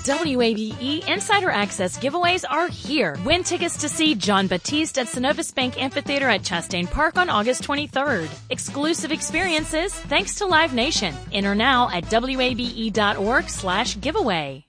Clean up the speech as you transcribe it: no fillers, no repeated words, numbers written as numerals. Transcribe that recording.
WABE Insider Access giveaways are here. Win tickets to see John Batiste at Synovus Bank Amphitheater at Chastain Park on August 23rd. Exclusive experiences thanks to Live Nation. Enter now at WABE.org/giveaway.